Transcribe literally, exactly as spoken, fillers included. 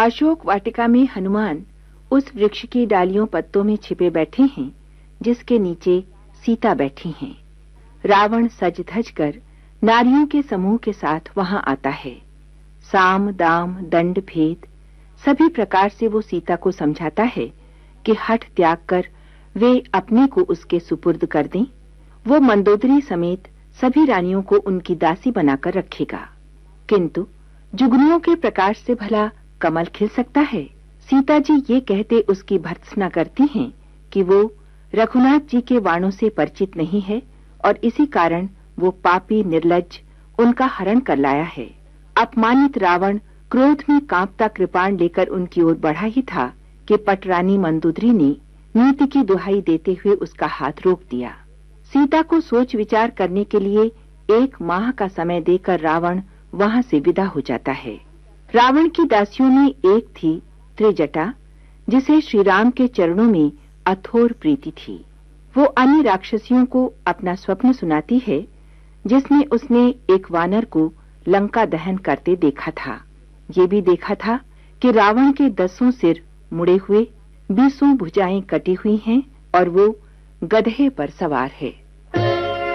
अशोक वाटिका में हनुमान उस वृक्ष की डालियों पत्तों में छिपे बैठे हैं जिसके नीचे सीता बैठी हैं। रावण सज धज कर नारियों के समूह के साथ वहां आता है। साम दाम दंड भेद सभी प्रकार से वो सीता को समझाता है कि हठ त्याग कर वे अपने को उसके सुपुर्द कर दें। वो मंदोदरी समेत सभी रानियों को उनकी दासी बनाकर रखेगा। किंतु जुगनुओं के प्रकाश से भला कमल खिल सकता है? सीता जी ये कहते उसकी भर्त्सना करती हैं कि वो रघुनाथ जी के वाणों से परिचित नहीं है और इसी कारण वो पापी निर्लज्ज उनका हरण कर लाया है। अपमानित रावण क्रोध में कांपता कृपाण लेकर उनकी ओर बढ़ा ही था कि पटरानी मंदोदरी ने नीति की दुहाई देते हुए उसका हाथ रोक दिया। सीता को सोच विचार करने के लिए एक माह का समय देकर रावण वहां से विदा हो जाता है। रावण की दासियों में एक थी त्रिजटा, जिसे श्री राम के चरणों में अथोर प्रीति थी। वो अन्य राक्षसियों को अपना स्वप्न सुनाती है जिसमें उसने एक वानर को लंका दहन करते देखा था। ये भी देखा था कि रावण के दसों सिर मुड़े हुए, बीसों भुजाएं कटी हुई हैं और वो गधे पर सवार है।